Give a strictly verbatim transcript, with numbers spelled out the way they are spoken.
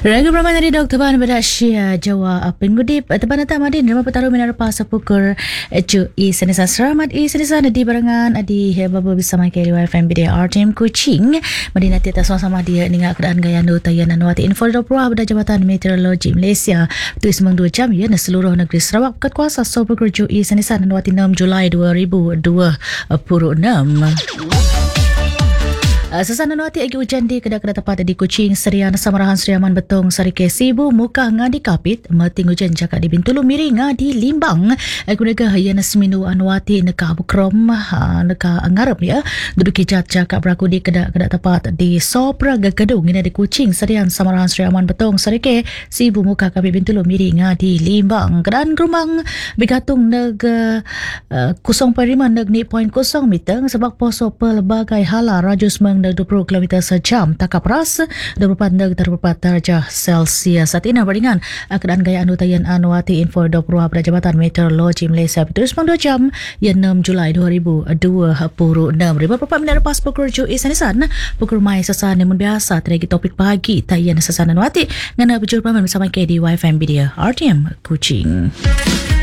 Raga Brahman dari Doktor Ban Berdaksyia Jawa Penggudip Teban datang Madin Rumah Pertarung Minar Pasar Pukur Cu I Senisan Selamat I Senisan Di barangan Adi Hebaba bersama K D Y F M B D R Team Kuching Madin nanti atas sama dia Dengan keadaan gaya anda Tayan Anuati Info dua puluh Pada Jabatan Meteorologi Malaysia Itu semang dua jam ya Seluruh negeri Sarawak Pekat kuasa So Pukur Cu I Senisan Anuati enam Julai dua ribu dua puluh enam. Sesana nuati agi hujan di kedai-kedai tepat di Kuching, Serian, Samarahan, Seriaman, Betong, Sarike, Sibu, Muka, Ngadi, Kapit, Meting hujan jakak di Bintulu, Miri, Ngadi, Limbang, Aku nega hayana seminu anuati neka Bukrom, neka Ngarep ya, duduk hijat jakak beraku di kedai-kedai tepat di Sopra, Gagadung, ini di Kuching, Serian, Samarahan, Seriaman, Betong, Sarike, Sibu, Muka, Kapit, Bintulu, Miri, Ngadi, Limbang, Kedan Gerumang, Bigatung neg kusong perima neg ni poin kosong miteng sebab poso pelbagai hala rajus meng dua puluh kilometer sejam takap ras dua puluh empat neg terdapat darjah Celsius. Saat ini beringan keadaan gaya anu tayan anuati info dua puluh pada Jabatan Meteorologi Malaysia terus dua jam ya enam Julai dua ribu dua puluh enam. Riba perempat minit lepas pukul Cu I Senisan pukul mai sesan yang biasa teragi topik pagi tayan sesan anuati ngana berjumpa bersama K D Y F M B D R T M Kuching.